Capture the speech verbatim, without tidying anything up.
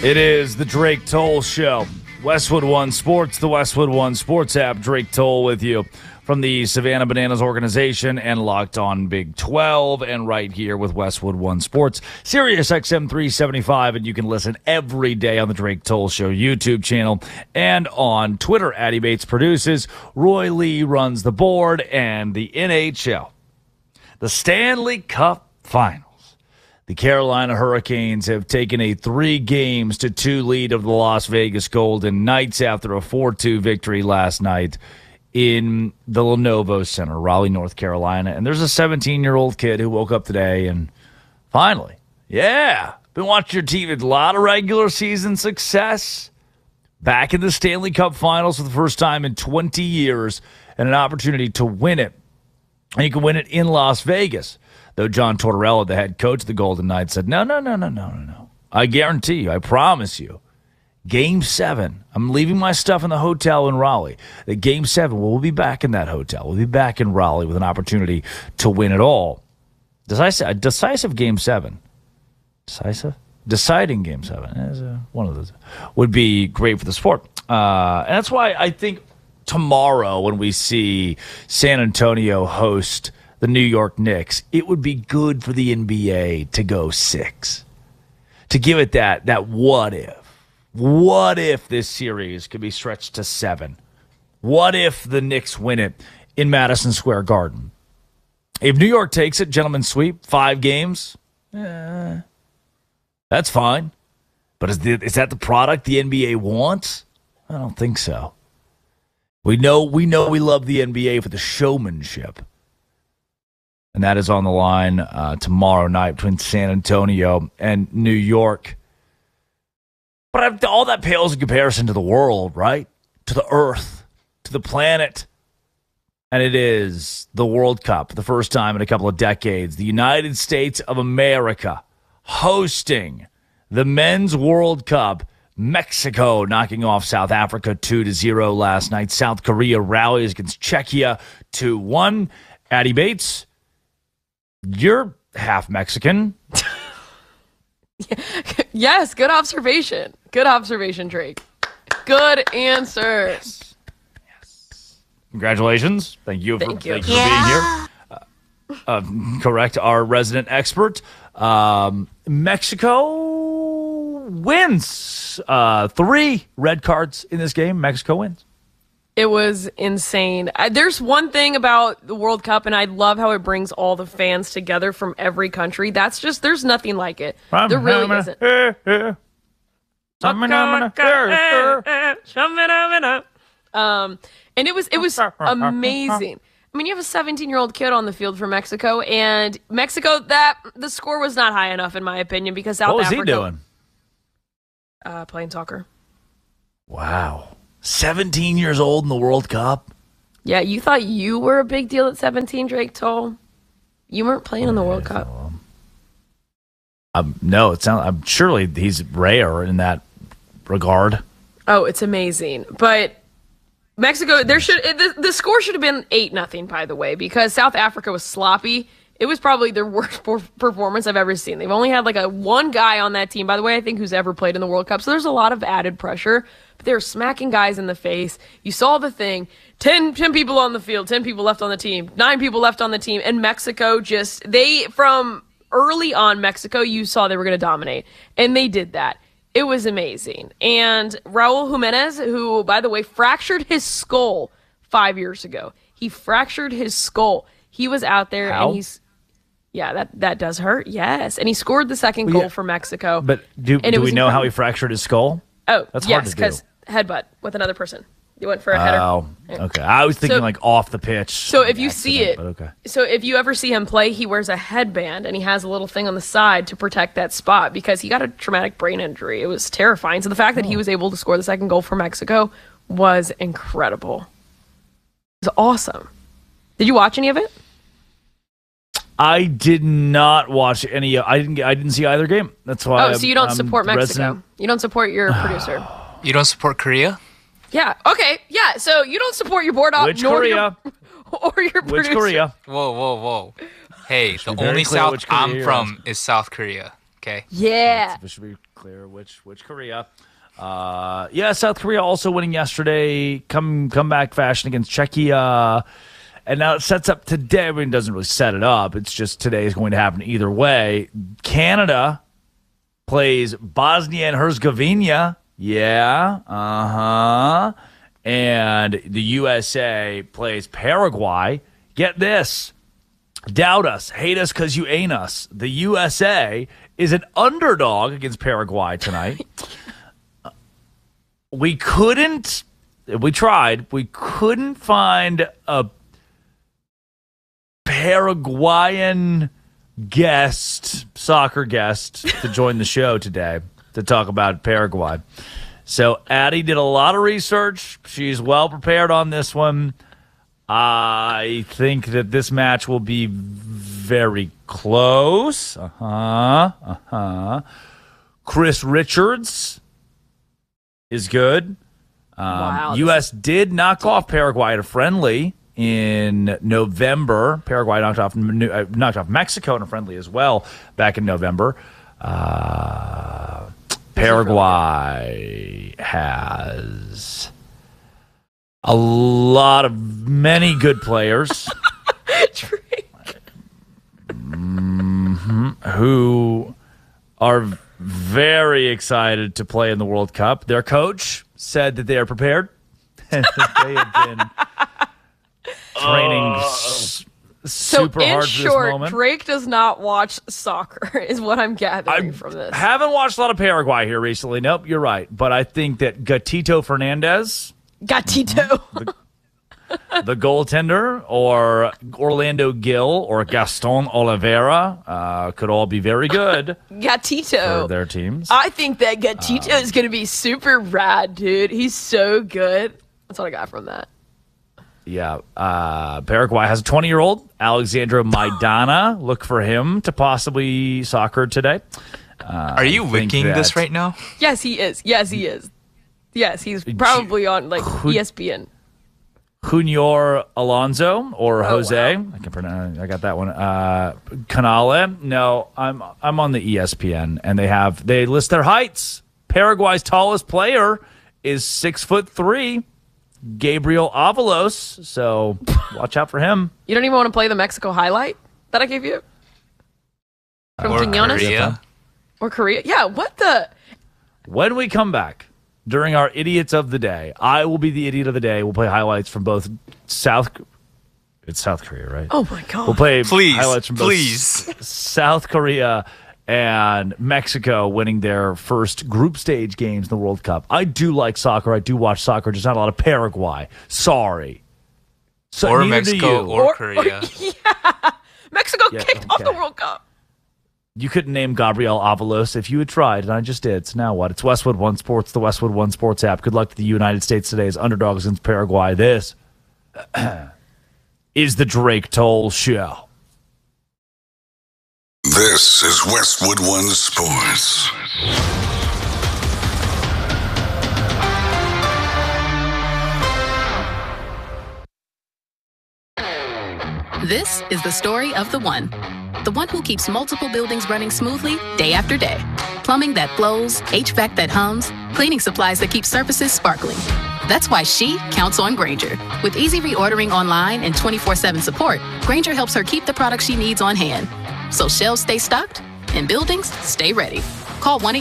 It is the Drake Toll Show. Westwood One Sports, the Westwood One Sports app. Drake Toll with you from the Savannah Bananas organization and Locked On Big twelve, and right here with Westwood One Sports, Sirius X M three seventy-five, and you can listen every day on the Drake Toll Show YouTube channel and on Twitter. Addy Bates produces, Roy Lee runs the board, and the N H L, the Stanley Cup Final. The Carolina Hurricanes have taken a three games to two lead of the Las Vegas Golden Knights after a four two victory last night in the Lenovo Center, Raleigh, North Carolina. And there's a seventeen-year-old kid who woke up today and finally, yeah, been watching your T V. A lot of regular season success. Back in the Stanley Cup Finals for the first time in twenty years and an opportunity to win it. And you can win it in Las Vegas. Though John Tortorella, the head coach of the Golden Knights, said, no, no, no, no, no, no, no. I guarantee you, I promise you, Game seven, I'm leaving my stuff in the hotel in Raleigh. That Game seven, well, we'll be back in that hotel. We'll be back in Raleigh with an opportunity to win it all. Decisive, decisive Game seven. Decisive? Deciding Game seven. Is a, one of those. Would be great for the sport. Uh, and that's why I think tomorrow when we see San Antonio host the New York Knicks, it would be good for the N B A to go six. To give it that that what if. What if this series could be stretched to seven? What if the Knicks win it in Madison Square Garden? If New York takes it, gentlemen sweep, five games, eh, that's fine. But is, the, is that the product the N B A wants? I don't think so. We know we know we love the N B A for the showmanship. And that is on the line uh, tomorrow night between San Antonio and New York. But I've, all that pales in comparison to the world, right? To the earth, to the planet. And it is the World Cup, the first time in a couple of decades. The United States of America hosting the Men's World Cup. Mexico knocking off South Africa two to zero last night. South Korea rallies against Czechia two one. Addy Bates, you're half Mexican. Yes, good observation. Good observation, Drake. Good answer. Yes. Yes. Congratulations. Thank you for, Thank you. thank you Yeah. for being here. Uh, uh, correct, our resident expert. Um, Mexico wins. Uh, three red cards in this game. Mexico wins. It was insane. I, there's one thing about the World Cup, and I love how it brings all the fans together from every country. That's just, there's nothing like it. There really isn't. Um, and it was it was amazing. I mean, you have a seventeen-year-old kid on the field for Mexico, and Mexico, that the score was not high enough, in my opinion, because South What was Africa, he doing? Uh, playing soccer. Wow. seventeen years old in the World Cup? Yeah, you thought you were a big deal at seventeen, Drake Toll. You weren't playing in the World Cup. Um, no, it sounds. I'm surely he's rare in that regard. Oh, it's amazing. But Mexico, there should the, the score should have been eight nothing, by the way, because South Africa was sloppy. It was probably their worst performance I've ever seen. They've only had like a one guy on that team, by the way, I think, who's ever played in the World Cup. So there's a lot of added pressure. But they were smacking guys in the face. You saw the thing. ten, ten people on the field, ten people left on the team, nine people left on the team. And Mexico just, they, from early on, Mexico, you saw they were going to dominate. And they did that. It was amazing. And Raul Jimenez, who, by the way, fractured his skull five years ago. He fractured his skull. He was out there How? and he's, yeah, that, that does hurt. Yes. And he scored the second Well, goal yeah. for Mexico. But do, And it do we was know how incredible. he fractured his skull? Oh, That's hard yes, to do. because headbutt with another person. You went for a header. Oh, okay. I was thinking So- like off the pitch. So if you see it, But okay. so if you ever see him play, he wears a headband and he has a little thing on the side to protect that spot because he got a traumatic brain injury. It was terrifying. So the fact that he was able to score the second goal for Mexico was incredible. It was awesome. Did you watch any of it? I did not watch any. I didn't. I didn't see either game. That's why. Oh, I'm- so you don't I'm support the Mexico. resident- You don't support your producer. You don't support Korea? Yeah. Okay. Yeah. So you don't support your board op, Which nor Korea? Your, or your producer. Which Korea? Whoa, whoa, whoa. Hey, the be very only clear South which Korea I'm you're from is South Korea. Okay. Yeah. We should be clear which which Korea. Uh, yeah, South Korea also winning yesterday. Come comeback fashion against Czechia. And now it sets up today. I mean, it doesn't really set it up. It's just today is going to happen either way. Canada plays Bosnia and Herzegovina. Yeah. Uh-huh. And the U S A plays Paraguay. Get this. Doubt us. Hate us because you ain't us. The U S A is an underdog against Paraguay tonight. We couldn't, we tried, we couldn't find a Paraguayan guest, soccer guest, to join the show today to talk about Paraguay. So Addie did a lot of research. She's well prepared on this one. I think that this match will be very close. Uh-huh, uh-huh. Chris Richards is good. Um, Wow, U S did knock off Paraguay at a friendly in November. Paraguay knocked off uh, knocked off Mexico in a friendly as well back in November. Uh, Paraguay has a lot of many good players mm-hmm, who are very excited to play in the World Cup. Their coach said that they are prepared and that they have been training s- super so in hard short, for this moment. Drake does not watch soccer, is what I'm gathering I from this. haven't watched a lot of Paraguay here recently. Nope, you're right. But I think that Gatito Fernandez, Gatito. the, the goaltender, or Orlando Gill or Gaston Oliveira uh, could all be very good Gatito. for their teams. I think that Gatito Um, is going to be super rad, dude. He's so good. That's what I got from that. Yeah, uh, Paraguay has a twenty-year-old, Alexandro Maidana. Look for him to possibly soccer today. Uh, Are you I think wicking this that right now? Yes, he is. Yes, he is. Yes, he's probably on like Who- E S P N. Junior Alonso or Oh, Jose. wow. I can pronounce. I got that one. Uh, Canale. No, I'm I'm on the E S P N, and they have they list their heights. Paraguay's tallest player is six foot three, Gabriel Avalos. So watch out for him. You don't even want to play the Mexico highlight that I gave you from Or Quinones Korea? or Korea. Yeah, what the? When we come back during our idiots of the day, I will be the idiot of the day. We'll play highlights from both South. It's South Korea, right? Oh my god! We'll play Please, highlights from both please. S- South Korea and Mexico winning their first group stage games in the World Cup. I do like soccer. I do watch soccer. Just not a lot of Paraguay. Sorry. So, Or neither do Mexico you. or Korea. yeah, Mexico Yeah, kicked off okay. the World Cup. You couldn't name Gabriel Avalos if you had tried, and I just did. So now what? It's Westwood One Sports, the Westwood One Sports app. Good luck to the United States today as underdogs against Paraguay. This is the Drake Toll Show. This is Westwood One Sports. This is the story of the one. The one who keeps multiple buildings running smoothly day after day. Plumbing that flows, H V A C that hums, cleaning supplies that keep surfaces sparkling. That's why she counts on Grainger. With easy reordering online and twenty-four seven support, Grainger helps her keep the products she needs on hand. So shelves stay stocked and buildings stay ready. Call one eight